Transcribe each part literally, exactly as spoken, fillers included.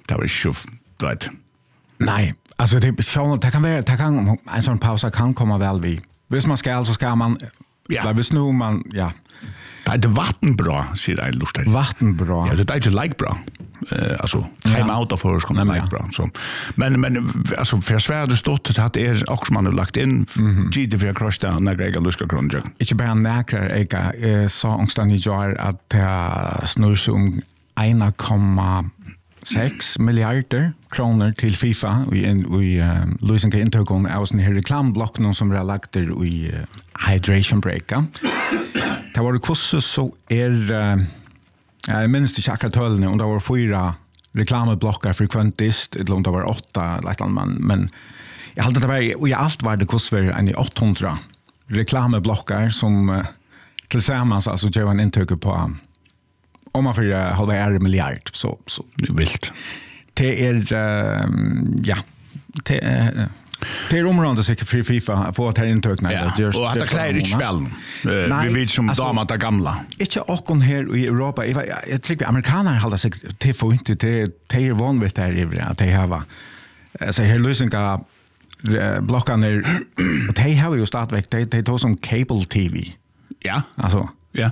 Det var inte så, du vet. Nej, alltså det, det kan vara, det kan, en sån pausa kan komma väl vid. Hvis man ska så ska man, ja. Där hvis nu man, ja. Det är det vattenbra, säger jag lustigt. Vattenbra. Ja, det är inte like bra. Uh, alltså, time ja. Out av först kommer like bra. Så. Men, men alltså, för Sverige det stått att det är också man har lagt in mm-hmm. G D för att krossa när Grega Luska Grundjök. Inte bara näkrar, jag sa ångstan i år att det snurr sig om en komma sex miljarder kronor till FIFA och i uh, Luisenka intøkken av sån här reklamblocken som vi har lagt i uh, hydration breaka. Det var det kurset så är uh, jag minns inte akkurat tölne och det var fyra reklamblockar frekventist eller om det var åtta men men jag hade det var och i allt var det kurset en åttahundra reklamblockar som uh, tillsammans alltså gör en intøkke på om man får halva är miljard så så det är vilt. Det är uh, ja det är det är området säkert för FIFA få att här intökna ja. Det görs. Och att det klär inte spel. Uh, vi vet som alltså, damat är gamla. Inte och här i Europa. Jag, jag tror amerikaner håller sig till få inte det det är vanligt där i att det har alltså här lösningar blockarna det har ju startat det det tar som cable T V. Ja. Alltså. Ja.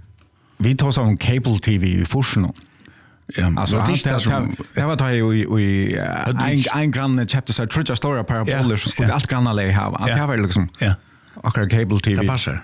Vi tar som cable T V i Forsno. Ja, alltså han det som det var det ju i en en granne chapter så tror jag stora paraboler så skulle allt granna lä ha. Att det var liksom ja. Akkurat cable T V. Det passar.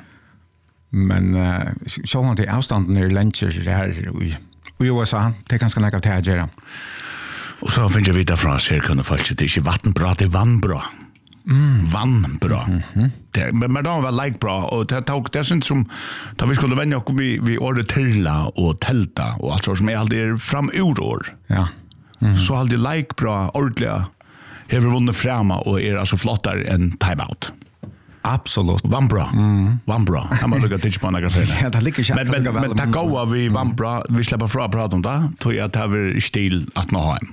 Men så har det avstånden i luncher det här i i U S A det kanske något att göra. Och så finns jag vidare från sig kunde faktiskt det är vattenbra det vannbra. Mm. Vann bra. Mm-hmm. Det, men men då var like bra och det tog det syns som då vi skulle vänja och vi vi ordet trilla och tälta och allt så som är alltid fram urår. Ja. Mm. Så alltid like bra ordentliga har vunnit framåt och är alltså flottare än timeout. Absolut. Vann bra. Mm. Vann bra. Han måste lägga till på några grejer. Ja, det ligger ju. Men men men ta gå vi vann bra. Vi släpper fra prata om det. Tror jag att det är stil att nå hem.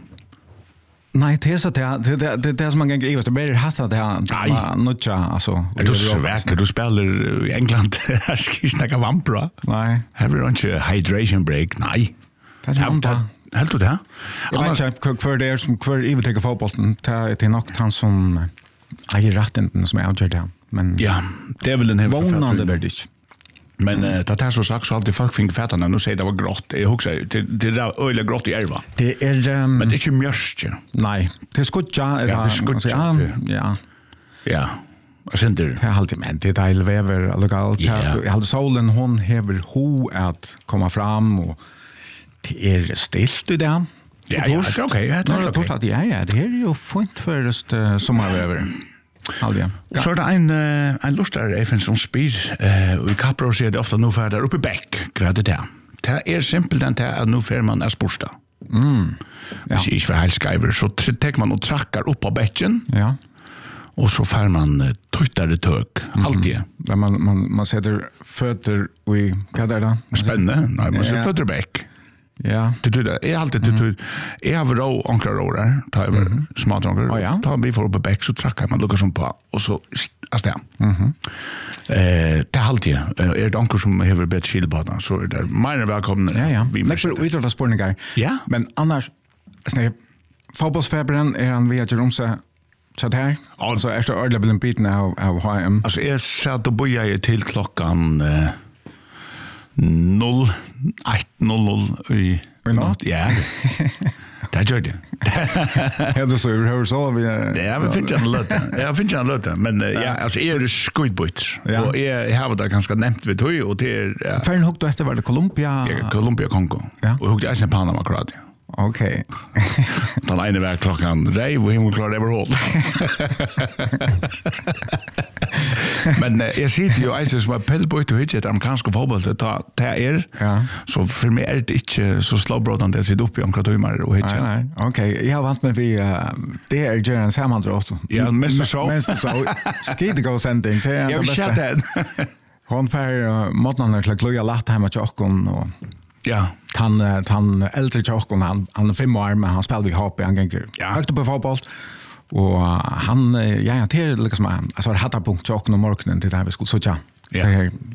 Nej, det är så det det det det som man kan gripa det blir hatta det här nutcha alltså. Är du svärt du spelar i England här ska ju snacka vampra. Nej. Have you a hydration break? Nej. Det är inte helt det. Jag vet inte för det som för i vet fotbollen det är nog han som äger rätten som är avgör det. Men ja, det är väl den här vånande värdigt. Men mm. det här så sagt så alltid folk fick fätarna nu säger det var grått. Jag också det det är öle grått i ärva. Det är um, men det är inte mjörst. Nej, det är skotja är ja, det är skotja. Ja. Ja. Ja. Jag syns det. Det är alltid men det är väver legalt. Jag hade solen hon häver ho att komma fram och det är stilt i det. Ja, ja, det är okej. Det är okej. Ja, ja, det är ju fint först sommarväver. Halvia. Ja. Så är det en uh, en lustar även som spyr eh uh, i Capro ser det ofta nu för där uppe i bäck grad det. Det är simpelt att det nu för man är sporsta. Mm. Ja. Det är inte för helskiver så tar man och trackar upp på bäcken. Ja. Och så får man uh, tuttare tök mm. alltid. Där man man man sätter fötter i vad är det? Spännande. Nej, man sätter fötter bäck. Ja. Det det är alltid det det är av rå ankrar rå där. Ta över smart ankrar. Oh, ja. Ta vi får upp på bäck så trackar man lukar som på och så alltså det. Mhm. Eh det alltid är det ankrar som har bett skilbadna så är det mer välkomna. Ja ja. Vi måste ut då spårningar. Ja. Men annars snä fotbollsfebern är han vet ju om så så där. Alltså är det ordentligt en bit now av H M. Alltså är så då bojar jag till klockan eh noll ett noll noll i natt. Ja. Det gör det. Ja, då så hur så vi ja, vi finns en lite. Jag finns en lite, men ja, alltså är det skudbits. Och är har det ganska nämnt vid höj och det är För en hugg då efter var det Colombia. Ja, Colombia Kongo. Och hugg är Panama Kroatien. Okej. Den ena var klockan rej och hon klarade överhåll. Men eh, jag sitter ju alltså som pellboyt och hittat amerikanska fotboll det tar det är. Ja. Så för mig är det inte så slowbrodan det sitter upp i omkring timmar och hittat. Nej, nej. Okej, jag har vant med vi det är ju en sammandrag. Ja, men så men så skit gå sending det är det bästa. Jag vet hon för modnarna till kloja lätt hemma till Jockon och ja, han han äldre Jockon han han är fem år men han spelar vi hopp han gånger. Ja. Högt på fotboll. Och han ja ja det är liksom alltså hade punkt Jockon och morgonen det där vi skulle så ja. Det är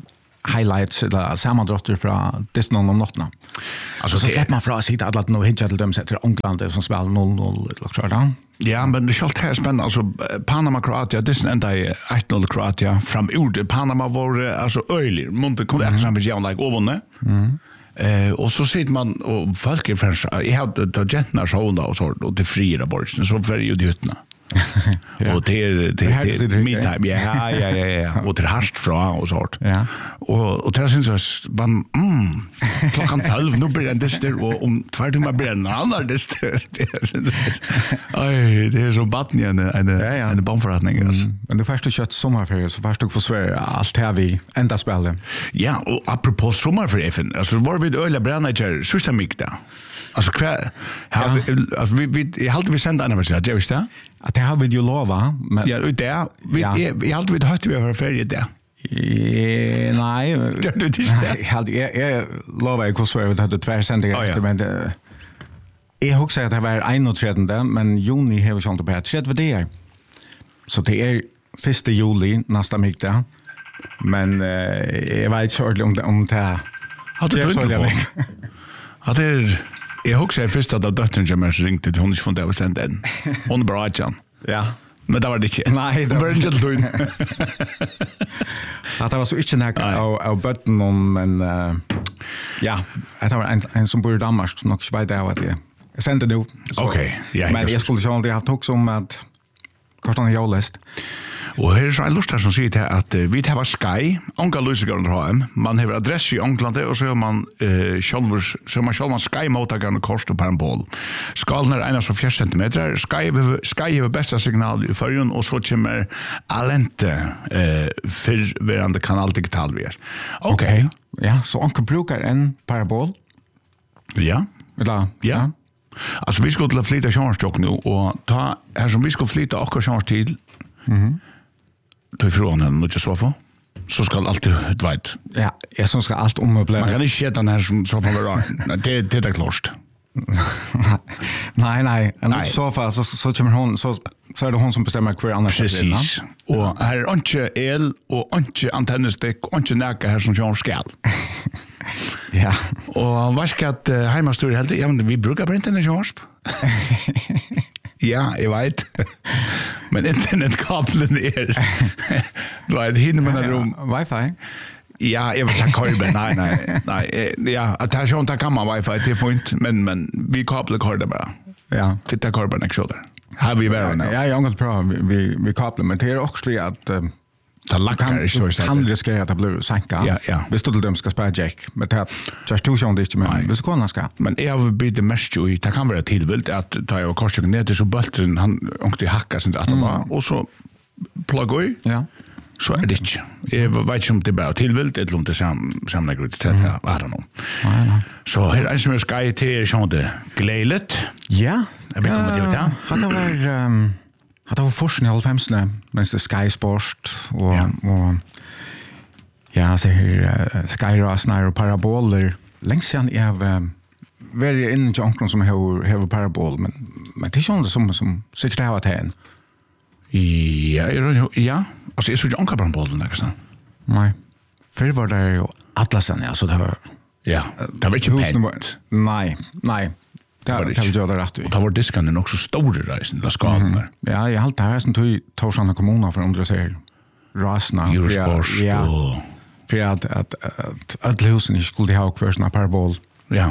highlights eller sammandrotter från Disney om nottena. Alltså så släpper man från att sitta att nå hitcha till dem sätter England som spelar noll noll eller så där. Ja, men det är helt här spännande. Alltså, Panama, Kroatia, det är enda i ett noll Kroatia. Fram ur Panama var alltså öjlig. Monte kunde också samtidigt göra like ovunne. Mm. Eh, och så sitter man och folk är främst. Jag hade ta gentna sådana och så och det friare borsten. Så för ju dytna. Ja. Och det är det är me time. Ja, ja, ja, ja. Och det är harst från och sånt. Ja. Och och det syns så man mm klockan tolv nu blir det där och om två timmar blir det andra där. Oj, det är så batten en en en bomförrättning. Mm. Men det första kött sommarferie så först du får Sverige allt här vi ända spelar. Ja, och apropå sommarferien. Alltså var vi öliga brännager sista mikta. Alltså kvar har alltså vi vi jag hade vi sända en vers där, just det. Att det har vi ju lova, men ja, ut där. Vi jag hade vi hört vi var färdiga där. Eh, nej. Det du det. Jag hade jag lovar jag kostar vi hade två sändningar efter men det jag husar att det var einogtrettonde men juni har vi sånt på här tredje det. Så det är första juli nästa vecka. Men eh, jag vet inte om om det hade du inte Att det jag husar först att dottern James ringte till hon inte från det och sände den. Hon är bra Jan. Ja. Men det var det inte. Nej, det var inte då. Att det var så inte näka av av button om men uh, ja, det var en en som bor i Danmark som också vet det att det. Jag sände det. Okej. Ja. Men jag skulle säga att det har också om att kostar jag läst. Och här är så en lust här som säger att uh, vi har Sky, Onka Lusegården har hem. Man har adress i England och så har man uh, självers så man själv man Sky mottagaren kost och parabol. Skalen är en av fjärde centimeter. Sky Sky har bästa signal i förrjun och så kommer Alente uh, förvärande kanal digital via. Okej. Ja, så Onka brukar en parabol. Ja. Eller ja. ja. Alltså vi skulle flytta chansstock nu och ta här som vi skulle flytta och chanstid. Mhm. Då från den och så få. Så ska alltid ett vet. Ja, jag som ska allt ommöbleras. Man kan inte sätta den här som så får vara. Det det är klart. nej, nej. En soffa så så kommer hon så så är det hon som bestämmer hur annars det blir. Precis. Och här är inte el och inte antennstick och inte näka här som jag ska. Ja. Och vad ska att hemmastur helt ja men vi brukar bara internet körsp. Ja, jag vet. Men internetkabeln är då är det hinner man rum wifi. Ja, jag vet inte kabeln. Nej, nej, nej. Ja, att här sånt kan man wifi det får inte men men vi kablar kabeln bara. Ja. Titta kabeln också där. Har vi väl nu. Ja, jag har bra vi vi kablar men det är också vi att ta lackar i så istället. Kan det ske att det blir sänka. Ja, ja. Vi stod dem ska spara jack med det just two sound det men vi ska kunna ska. Men jag vill bli det mest ju det kan vara tillvilt att ta jag korsningen ner till så bulten han åkte hacka sen att bara och så plugga i. Ja. Så är det inte. Jag vet inte om det bara tillvilt eller om det sam samla ut det här. I don't know. Nej, nej. Så här är som ska till sånt det glädligt. Ja. Jag vet inte vad det är. Han var ehm Att det var forskning i halvfemsne, mens det Sky Sport og, ja. og ja, så her uh, Skyrasnar og paraboler. Lengst siden jeg har uh, vært inne til omkring som har parabol, men, men det er ikke som, som sikkert har vært her. Ja, ja. Altså, jeg så ikke omkring parabolen, ikke sant? Nei. Før var det jo Atlasen, ja, så det var... Ja, det var ikke pent. Nei, nei. Det har vi gjort det rätt. Och det var diskarna nog så stora reisen till skadan där. Ja, jag har alltid här som tog Torsjana kommuner för att säga rasna. Eurosport. Ja, för att, att, att alla husen inte skulle ha kvar såna parabol. Ja.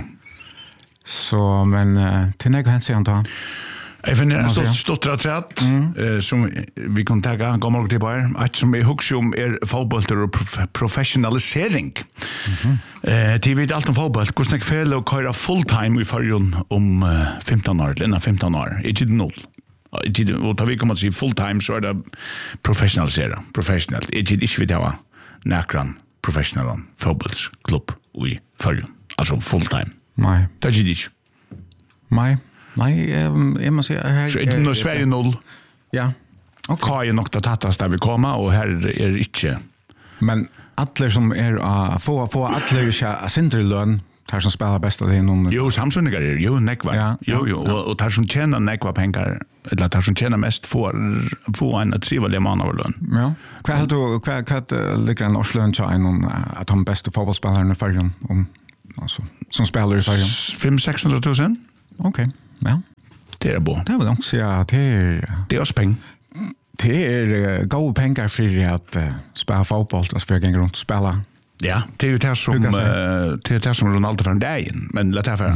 Så, men uh, till när kan jag inte Jag finner en stort, stort rätt mm. uh, som vi kan ta en gammal till på här. Ett som är också om är fotbollter och prof professionalisering. Mm -hmm. uh, till vet allt om fotboll. Hur snack fel och köra fulltime i förrjun om uh, femton år, eller femton år. Inte noll. Inte, och tar vi kommer att säga fulltime så är det professionalisera. Professionellt. Inte inte vi det näkran professional fotbollsklubb i förrjun. Alltså fulltime. Nej. Det är inte. Nej. Nej, jag måste säga här så inte någon Sverige noll. Ja. Och har ju nog att tattas där vi komma och här är inte. Men alla som är att få få alla ska centralön tar som spelar bästa det någon. Jo, Samsung är det. Jo, Nekva. Ja, jo, jo, ja. och, och tar som tjänar Nekva pengar, eller tar som tjänar mest får få en trivelig man av lön. Ja. Vad helt du vad vad ligger en årslön till en att han bästa fotbollsspelaren i Färjön om alltså som spelar i Färjön? fem sex hundra tusen. Okej. Ja. Det är bra. Det var nog så att det är Det är också pengar. det är uh, goda pengar för att uh, spela fotboll, alltså för att gå runt och spela. Ja, det är ju det som, uh, det är det som Ronaldo för dagen, men låt det för.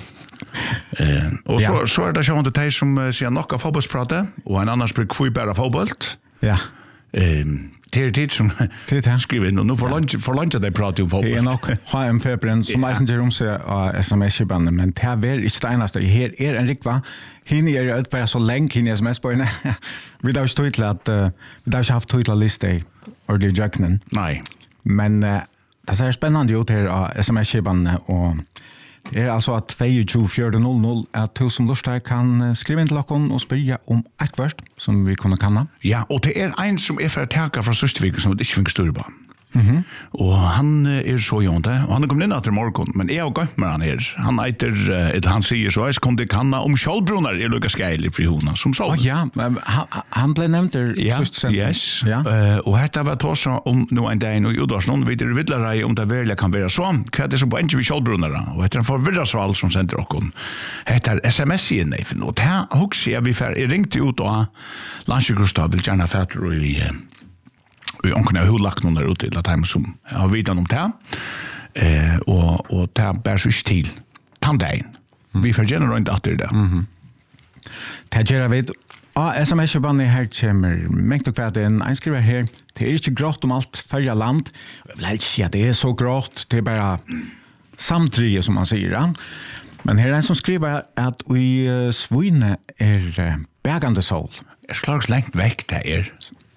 Eh, och så Ja. så är det så att det som uh, ser några fotbollsprata och en annan spel kvibara fotboll. Ja. Eh, det är det som Det är det. skriver in och nu för lunch för lunch det pratar om fotboll. Det är nog H M-febren som är inte rum så sms-bandet, men det är väl inte det enaste. Här är en rikva. Hinn är ju bara så länge hinn är sms-böjne. Vi har inte tog till att, vi har inte haft tog till att lista i ordentlig jöknen. Nej. Men uh, det ser spännande ut här av sms-bandet och det är alltså att två fyra noll noll att du som lustar kan skriva in till oss och spyrja om ett kvart som vi kunde kanna. Ja, och det är en som är för att täcka från Søstvik som det inte finns större på. Mhm. Och han är så jonte och han kommer in till morgon men är och går med han här. Han heter ett han säger så jag kunde kanna om Skjoldbrunnar är Lucas Geil i Frihona som så. Oh, ja, men han, han blev nämnt där Ja, yes. Ja. Uh, och detta var tosa om nu en dag och Jodas någon vet det vidare om det verkligen kan vara så. Vad det så på inte vi Skjoldbrunnar och heter för vidare så alls som sender och heter sms i nej för något. Här också jag vi för ringte ut och Lance Gustav vill gärna fatta och i vi onkna hur lagt någon där ute till att hem som har vidan om det. Eh och och det bär sig till tandagen. Vi för general inte att det. Mhm. Det gör vi. Ja, sms-bandet här kommer mängd och kvärt en en skriver här. Det är inte grått om allt färja land. Jag vill inte säga det är så grått. Det är bara samtrige som man säger. Ja. Men här är en som skriver att i uh, Svine är uh, bergande sol. Jag slags långt väck det är.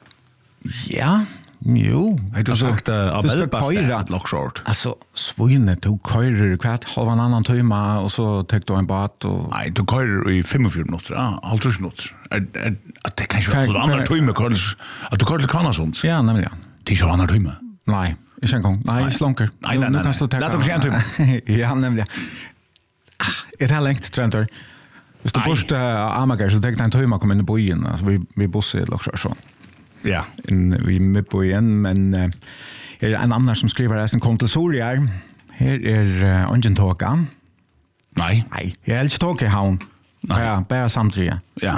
Ja, jo. Har du sagt att du ska Abelbast köra. är lockshort? Alltså, Svine tog körer kvart halv en annan timme och så tog du en båt och... Nej, du kör i fyrtiofem minuter, ja, halvtrus minuter. Att det kanske Kan- var en annan kan- timme, att du kör till Kanasund. Ja, nämligen. Det är så en annan timme. Nej, inte en gång. Nej, inte långt. Nej, nej, nej, nej. Låt oss se en timme. Ja, nämligen. Ah, är det här längt, Trenter? Hvis du Nej. bort uh, Amager, så tänkte jag en timme kom in i bojen. Alltså, vi, vi bosse i Loksjör, så. Ja. In, vi är med på igen, men uh, är det en annan som skriver att en kom till Sorjar. Här är uh, Ungen Tåka. Nej. Nej, jag är inte Tåka i havn. Nej. Bara, bara samtidigt. Ja.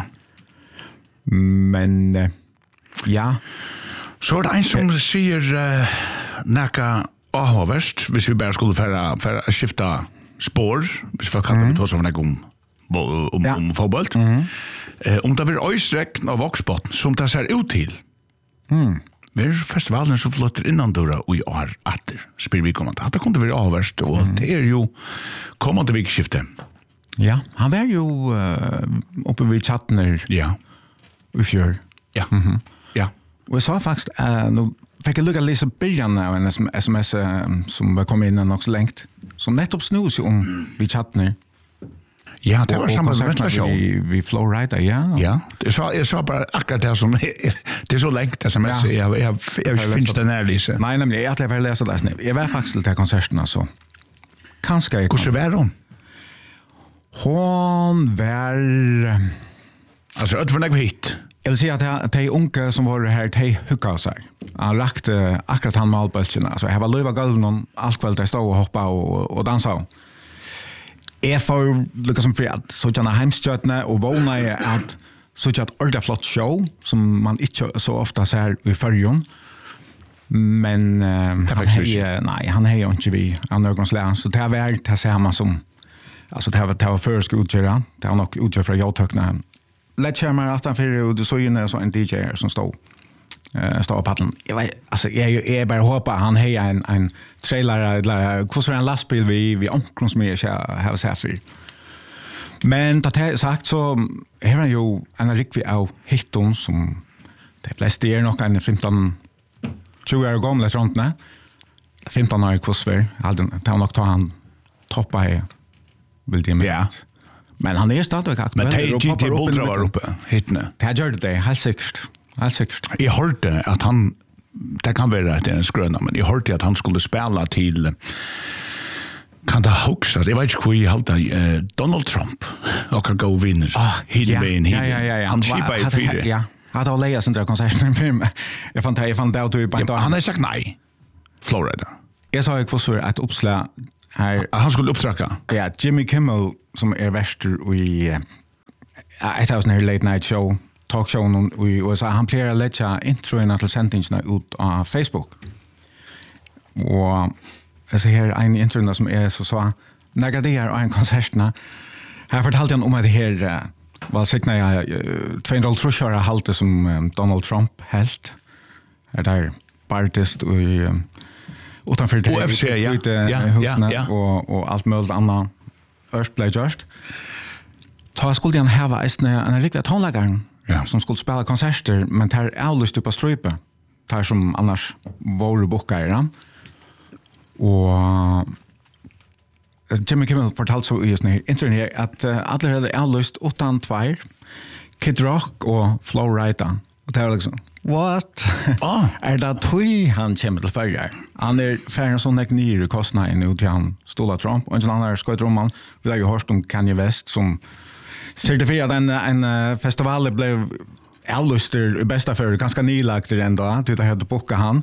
Men, uh, ja. Så är det en som säger uh, näka avhåverst, hvis vi bare skulle færa, færa skifta spår, hvis vi kan ta oss av nek om, om, Ja. om fotboll. Mm. Uh, om det blir øysrekn av Voksbotn, som det ser ut til, mm. vi er festivalen som flotter innandura og i år atter, spyr vi kommande. At det kunne være avhåverst, og mm. det er jo kommande vikskifte. Ja, han var ju uh, uppe vid Chattner Ja. i fjör. Ja. Mm-hmm. Ja. Och jag sa faktiskt, uh, nu fick jag lukka läsa början av en sms uh, som kom in en också längt. Som nettopp snus om vid Chattner. Ja, det var samma som ventilation. Vi, vi Flowrider, ja. Ja, det så jag sa bara akkurat det som det är så längt sms. Ja. Jag jag jag finns det närlise. Nej, nämligen, jag att jag läsa det snäpp. Jag var faktiskt till de konserterna så. Kanske jag. Hur var hon? Hon var... Alltså, att för något hit. Jag vill säga att de unga som var här, de huckade sig. Han rakte akkurat han med allböltserna. Alltså, jag var löjva gulven allt kväll, de stod och hoppade och, och dansade. Jag får liksom för att så gärna hemstjötna och våna är att så ett ordentligt flott show som man inte så ofta ser i Färjön. Men uh, han hej, nej, han är inte vi av någons län. Så det är värt det ser man som alltså det har det har försk utgöra. Det har nog utgör för jag tökna. Lätt skärmar att han för och du så inne så en D J som står eh står på paddeln. Jag vet alltså jag jag bara hoppas han har en en trailer eller hur så en lastbil vi vi onkron som är har så här. Men det har sagt så här är ju en riktig av hitton som det flesta är nog en femton tjugo år gamla runt nej. femton år kosver. Hade han nog ta han toppa här. Vill det med. Ja. Men han är stadigt aktuell. Men det är till Boltra var uppe, hittne. Det gör det, helt säkert. Helt säkert. Jag hörde att han, det kan vara att det är en skröna, men jag hörde att han skulle spela till Kan det huske, jeg vet ikke hvor jeg halte uh, Donald Trump, og kan gå vinner, Ah, hele ja, veien, ja, ja, ja, ja. han skipper i fire. Ja, hade har leia sånt där konserten för mig. Jag fann det jag fann det att du bara Han har sagt nej, Florida. Jag sa ju kvar att uppslä här Han skulle upptracka. ja, Jimmy Kimmel som är värster i uh, ett tusen late night show, talkshow i U S A. Han plejer att lägga introen till sändningarna ut på Facebook. Och jag ser här en intro som är så så när det är en konserterna. Här fortalte han om att det här uh, var signa jag uh, tvåhundratre år halte som um, Donald Trump helt. Är där partist och um, utanför det O F C, ja. ja, Ja, ja, ja. och och allt möjligt annat öst blev just. Ta skulle han ha en en riktig tonläggare Ja. som skulle spela konserter men tar avlyst på strype. Tar som annars var bokare. Och Jimmy Kimmel fortalte så i sån här internet att uh, alla hade avlyst utan två Kid Rock och Flow Rida. Och det var liksom what? Ah. Är det tui han kommer till förra? Han är färre sån där nyr i kostnaden nu till han stola Trump. Och en sån annan skojt roman. Vi har ju hört om Kanye West som certifierade en, en uh, festival blev avlyster i bästa för ganska nylagt ändå. Till det hade bokat han.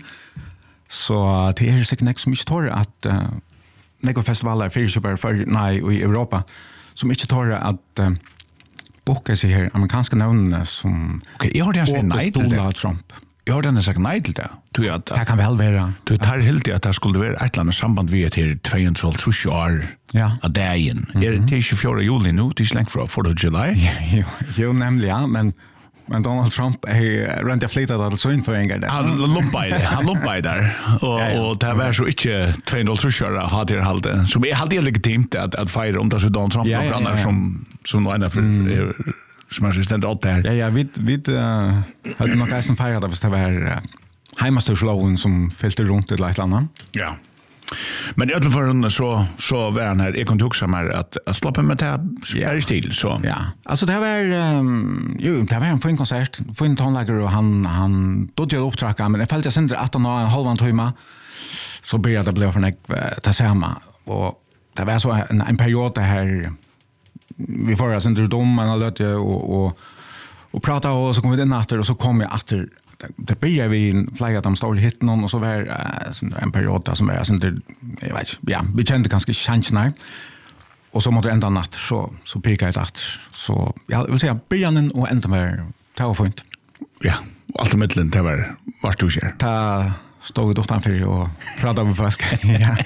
Så det är säkert inte så mycket torr att uh, några festivaler fyrköpare för nej och i Europa som inte tar att uh, boka sig här amerikanska namn som Okej, jag har det sagt nej till det. Trump. Jag har den sagt nej till det. Du att Det kan väl vara. du tar helt att det skulle vara ett eller annat samband vi till tvåhundratre år. Ja. Av dagen. Är det till tjugofjärde juli nu? Det är slängt från fourth of July. Jo, jo nämligen, ja, men men Donald Trump är rent flitat att så in för en gång där. Han lumpar det. Han lumpar där. Och Ja, ja. och det var så inte tvåhundratre år har det hållit. Som är helt legitimt att att fira om det så Donald Trump Ja, och ja, andra ja, ja. som som någon för mm. som är ständigt åt där. Ja, ja, vi vi uh, hade nog kanske firat att det var uh, hemmastorslån som fyllde runt ett litet annat. Ja. Men i alla fall så så var han här. Jag kunde också mer att att släppa med det här i stil så. Ja, alltså det var um, jo, det var en fin konsert, fin tonläggare och han han då gjorde upptracka men jag fällde jag sen att han en halv timme så började det bli för mig ta samma och det var så en, en period här vi får alltså inte domen och och och och prata och så kom vi den natten och så kom jag efter det började vi flera av de stora hitten och så var uh, en period som var sånt där jag vet ja vi kände ganska chansen och så måste ända natt så så pekade jag att så jag vill säga början och ända var det var fint. Ja, allt mittlen det var vart du ser. Ta stod utanför och pratade med folk. Ja.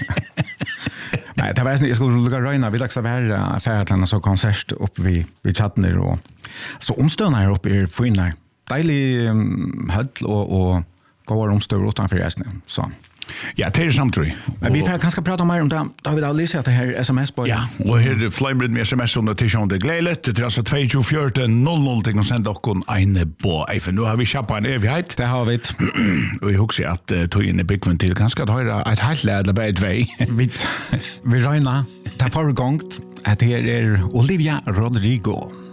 Nej, det var jag skulle lugga röjna vi dags vara affärerna så konsert upp vi vi chatten och så omstörna här uppe är finnar. Deilig um, höll och och går omstör utanför resten så. Ja, det är samtidigt. Men vi får kanske prata mer om det. Då har vi Alice att det här sms på. Ja, och här är flygbrid med sms under tisdagen det glädligt. Det är alltså två två fyra noll noll till att sända och en på. För nu har vi köpt en evighet. Det har vi. Och jag hoppas att uh, tog in i byggven till ganska att höra ett helt läd eller bara ett väg. Vi vi räknar. Det har gångt att det är Olivia Rodrigo.